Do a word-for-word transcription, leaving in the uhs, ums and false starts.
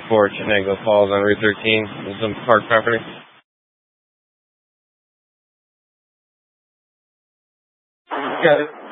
for Chenango Falls on Route thirteen, Wisdom Park property. Got it.